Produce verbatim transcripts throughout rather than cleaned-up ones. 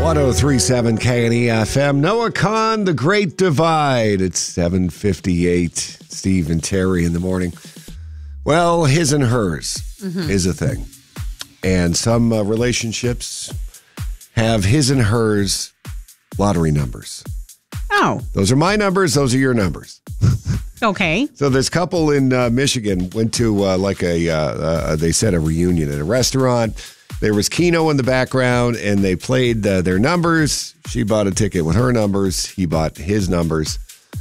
one oh three point seven K N E F M. Noah Kahn, The Great Divide. It's seven fifty-eight. Steve and Terry in the morning. Well, his and hers mm-hmm. is a thing. And some uh, relationships have his and hers lottery numbers. Oh. Those are my numbers. Those are your numbers. Okay. So this couple in uh, Michigan went to uh, like a, uh, uh, they said a reunion at a restaurant. There was Keno in the background, and they played uh, their numbers. She bought a ticket with her numbers. He bought his numbers.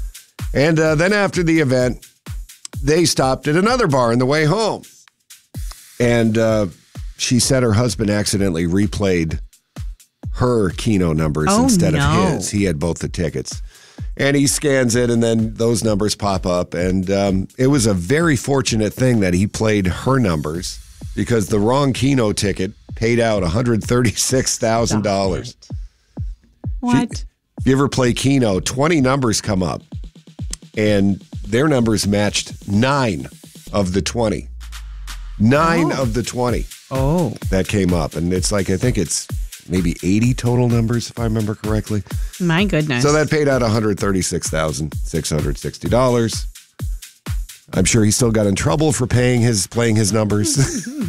And uh, then after the event, they stopped at another bar on the way home. And uh, she said her husband accidentally replayed her Keno numbers oh, instead no. of his. He had both the tickets. And he scans it, and then those numbers pop up. And um, it was a very fortunate thing that he played her numbers, because the wrong Keno ticket paid out one hundred thirty-six thousand dollars. What? If you ever play Keno, twenty numbers come up, and their numbers matched nine of the twenty. Nine oh. of the twenty. Oh. That came up. And it's like, I think it's maybe eighty total numbers, if I remember correctly. My goodness. So that paid out one hundred thirty-six thousand six hundred sixty dollars. I'm sure he still got in trouble for paying his playing his numbers.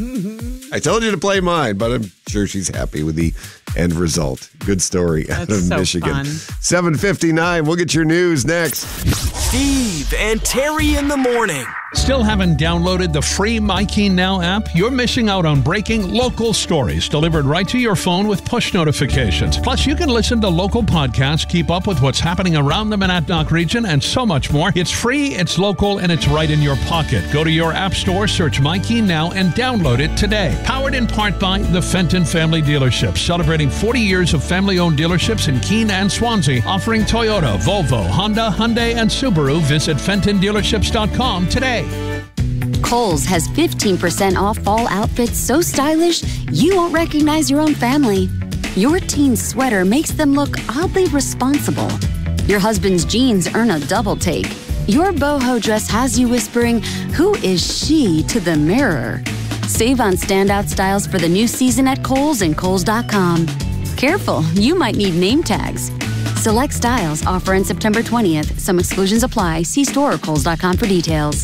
I told you to play mine, but I'm sure she's happy with the end result. Good story out That's of so Michigan. Fun. seven fifty-nine. We'll get your news next. Steve and Terry in the morning. Still haven't downloaded the free MyKeen Now app? You're missing out on breaking local stories delivered right to your phone with push notifications. Plus, you can listen to local podcasts, keep up with what's happening around the Monadnock region, and so much more. It's free, it's local, and it's right in your pocket. Go to your app store, search MyKeen Now, and download it today. Powered in part by the Fenton Family Dealerships, celebrating forty years of family-owned dealerships in Keene and Swansea, offering Toyota, Volvo, Honda, Hyundai, and Subaru. Visit Fenton Dealerships dot com today. Kohl's has fifteen percent off fall outfits so stylish you won't recognize your own family. Your teen's sweater makes them look oddly responsible. Your husband's jeans earn a double take. Your boho dress has you whispering, "Who is she?" to the mirror. Save on standout styles for the new season at Kohl's and Kohl's dot com. Careful, you might need name tags. Select styles offer in September twentieth. Some exclusions apply. See store or Kohl's dot com for details.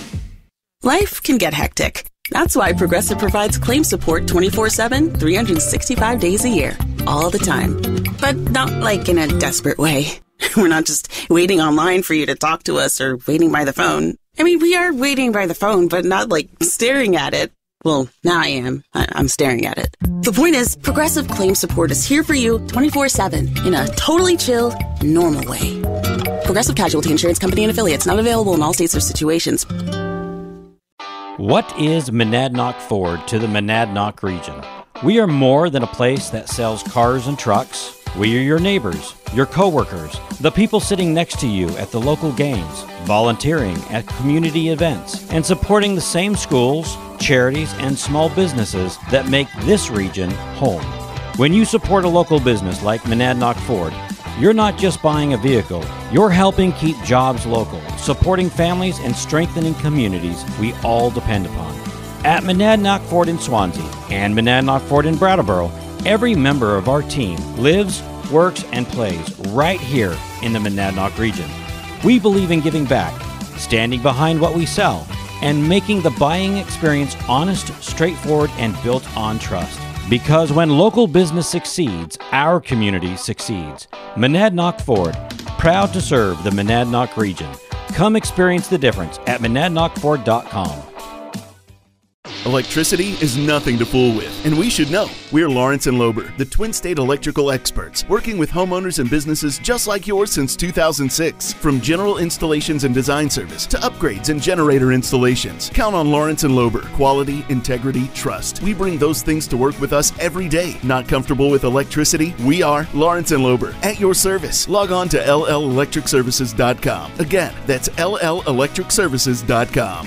Life can get hectic. That's why Progressive provides claim support twenty-four seven, three hundred sixty-five days a year, all the time. But not like in a desperate way. We're not just waiting online for you to talk to us or waiting by the phone. I mean, we are waiting by the phone, but not like staring at it. Well, now I am. I- I'm staring at it. The point is, Progressive claim support is here for you twenty-four seven in a totally chill, normal way. Progressive Casualty Insurance Company and Affiliates, not available in all states or situations. What is Monadnock Ford to the Monadnock region? We are more than a place that sells cars and trucks. We are your neighbors, your coworkers, the people sitting next to you at the local games, volunteering at community events, and supporting the same schools, charities, and small businesses that make this region home. When you support a local business like Monadnock Ford, you're not just buying a vehicle, you're helping keep jobs local, supporting families and strengthening communities we all depend upon. At Monadnock Ford in Swansea and Monadnock Ford in Brattleboro, every member of our team lives, works, and plays right here in the Monadnock region. We believe in giving back, standing behind what we sell, and making the buying experience honest, straightforward, and built on trust. Because when local business succeeds, our community succeeds. Monadnock Ford, proud to serve the Monadnock region. Come experience the difference at monadnock ford dot com. Electricity is nothing to fool with, and we should know. We're Lawrence and Lober, the Twin State electrical experts, working with homeowners and businesses just like yours since two thousand six. From general installations and design service to upgrades and generator installations, count on Lawrence and Lober. Quality, integrity, trust. We bring those things to work with us every day. Not comfortable with electricity? We are Lawrence and Lober, at your service. Log on to L L electric services dot com. Again, that's L L electric services dot com.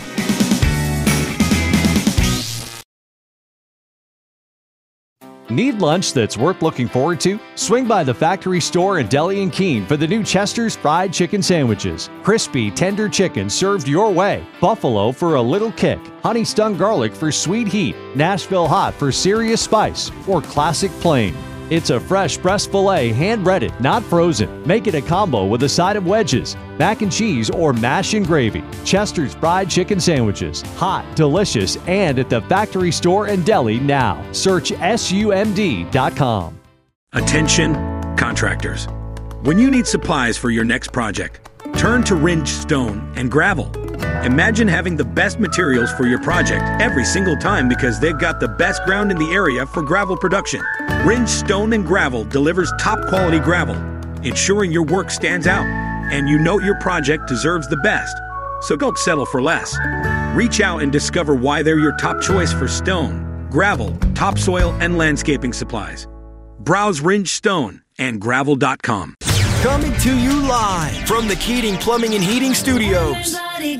Need lunch that's worth looking forward to? Swing by the Factory Store and Deli in Keene for the new Chester's Fried Chicken Sandwiches. Crispy, tender chicken served your way. Buffalo for a little kick. Honey Stung Garlic for sweet heat. Nashville Hot for serious spice. Or Classic Plain. It's a fresh breast filet, hand-breaded, not frozen. Make it a combo with a side of wedges, mac and cheese, or mash and gravy. Chester's Fried Chicken Sandwiches. Hot, delicious, and at the factory store and deli now. Search S U M D dot com. Attention, contractors. When you need supplies for your next project, turn to Ringe Stone and Gravel. Imagine having the best materials for your project every single time because they've got the best ground in the area for gravel production. Ringe Stone and Gravel delivers top quality gravel, ensuring your work stands out and you know your project deserves the best. So don't settle for less. Reach out and discover why they're your top choice for stone, gravel, topsoil, and landscaping supplies. Browse Ringe Stone and Gravel dot com. Coming to you live from the Keating Plumbing and Heating Studios.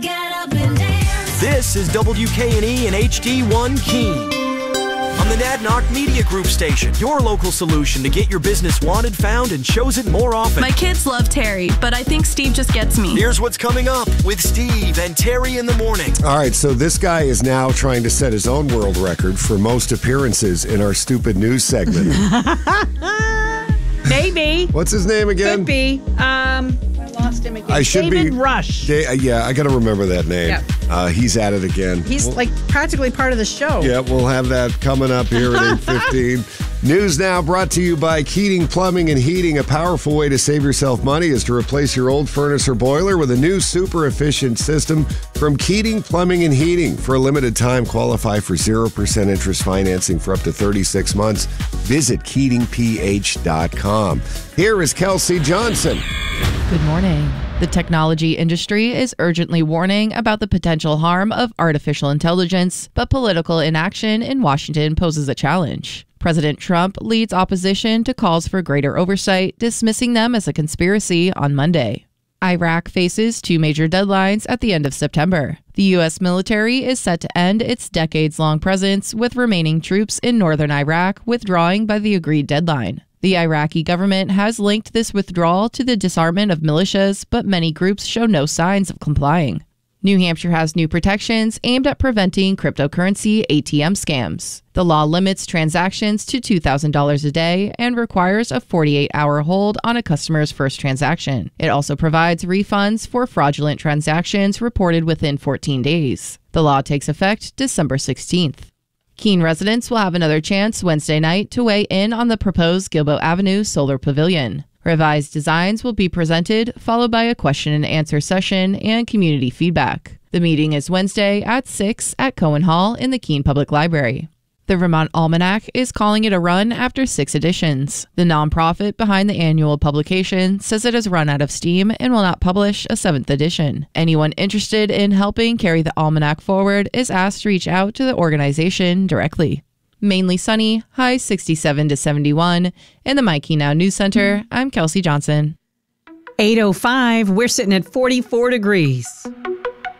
This is W K N E and H D one Keene. On the Nadnock Media Group station, your local solution to get your business wanted, found, and shows it more often. My kids love Terry, but I think Steve just gets me. Here's what's coming up with Steve and Terry in the morning. All right, so this guy is now trying to set his own world record for most appearances in our stupid news segment. Maybe. What's his name again? Could be. Um, I lost him again. I should David be, Rush. Da- uh, yeah, I got to remember that name. Yep. Uh, he's at it again. He's We'll- like practically part of the show. Yeah, we'll have that coming up here at eight fifteen. News now brought to you by Keating Plumbing and Heating. A powerful way to save yourself money is to replace your old furnace or boiler with a new super efficient system from Keating Plumbing and Heating. For a limited time, qualify for zero percent interest financing for up to thirty-six months. Visit Keating P H dot com. Here is Kelsey Johnson. Good morning. The technology industry is urgently warning about the potential harm of artificial intelligence, but political inaction in Washington poses a challenge. President Trump leads opposition to calls for greater oversight, dismissing them as a conspiracy on Monday. Iraq faces two major deadlines at the end of September. The U S military is set to end its decades-long presence, with remaining troops in northern Iraq withdrawing by the agreed deadline. The Iraqi government has linked this withdrawal to the disarmament of militias, but many groups show no signs of complying. New Hampshire has new protections aimed at preventing cryptocurrency A T M scams. The law limits transactions to two thousand dollars a day and requires a forty-eight hour hold on a customer's first transaction. It also provides refunds for fraudulent transactions reported within fourteen days. The law takes effect December sixteenth. Keene residents will have another chance Wednesday night to weigh in on the proposed Gilboa Avenue Solar Pavilion. Revised designs will be presented, followed by a question and answer session and community feedback. The meeting is Wednesday at six at Cohen Hall in the Keene Public Library. The Vermont Almanac is calling it a run after six editions. The nonprofit behind the annual publication says it has run out of steam and will not publish a seventh edition. Anyone interested in helping carry the Almanac forward is asked to reach out to the organization directly. Mainly sunny, high sixty-seven to seventy-one. In the Mikey Now News Center, I'm Kelsey Johnson. eight oh five, we're sitting at forty-four degrees.